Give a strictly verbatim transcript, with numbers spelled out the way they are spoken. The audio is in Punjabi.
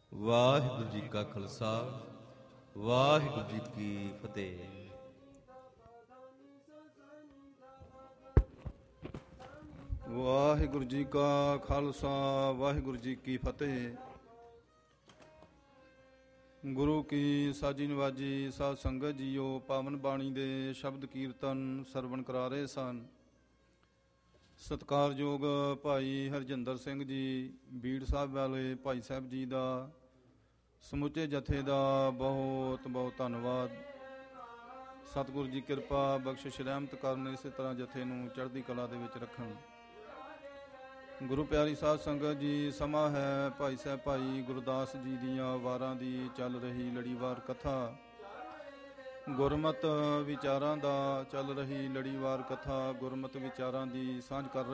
ਵਾਹਿਗੁਰੂ ਜੀ ਕਾ ਖਾਲਸਾ ਵਾਹਿਗੁਰੂ ਜੀ ਕੀ ਫਤਿਹ। ਵਾਹਿਗੁਰੂ ਜੀ ਕਾ ਖਾਲਸਾ ਵਾਹਿਗੁਰੂ ਜੀ ਕੀ ਫਤਿਹ। ਗੁਰੂ ਕੀ ਸਾਜੀ ਨਵਾਜੀ ਸਾਧ ਸੰਗਤ ਜੀਓ, ਪਾਵਨ ਬਾਣੀ ਦੇ ਸ਼ਬਦ ਕੀਰਤਨ ਸਰਵਣ ਕਰਾ ਰਹੇ ਸਨ। ਸਤਿਕਾਰਯੋਗ ਭਾਈ ਹਰਜਿੰਦਰ ਸਿੰਘ ਜੀ ਬੀੜ ਸਾਹਿਬ ਵਾਲੇ ਭਾਈ ਸਾਹਿਬ ਜੀ ਦਾ, ਸਮੁੱਚੇ ਜਥੇ ਦਾ ਬਹੁਤ ਬਹੁਤ ਧੰਨਵਾਦ। ਸਤਿਗੁਰੂ ਜੀ ਕਿਰਪਾ ਬਖਸ਼ਿਸ਼ ਰਹਿਮਤ ਕਰਨ, ਇਸੇ ਤਰ੍ਹਾਂ ਜਥੇ ਨੂੰ ਚੜ੍ਹਦੀ ਕਲਾ ਦੇ ਵਿੱਚ ਰੱਖਣ। ਗੁਰੂ ਪਿਆਰੀ ਸਾਧ ਸੰਗਤ ਜੀ, ਸਮਾਂ ਹੈ ਭਾਈ ਸਾਹਿਬ ਭਾਈ ਗੁਰਦਾਸ ਜੀ ਦੀਆਂ ਵਾਰਾਂ ਦੀ ਚੱਲ ਰਹੀ ਲੜੀਵਾਰ ਕਥਾ, ਗੁਰਮਤਿ ਵਿਚਾਰਾਂ ਦਾ ਚੱਲ ਰਹੀ ਲੜੀਵਾਰ ਕਥਾ, ਗੁਰਮਤਿ ਵਿਚਾਰਾਂ ਦੀ ਸਾਂਝ ਕਰ